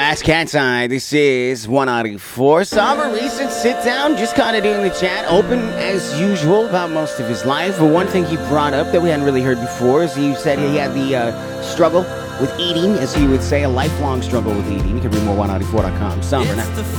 Ask Cat's Eye. This is 194. Somber recent sit down, just kind of doing the chat, open as usual about most of his life. But one thing he brought up that we hadn't really heard before is he said he had the struggle with eating, as he would say, a lifelong struggle with eating. You can read more 194.com. Somber now.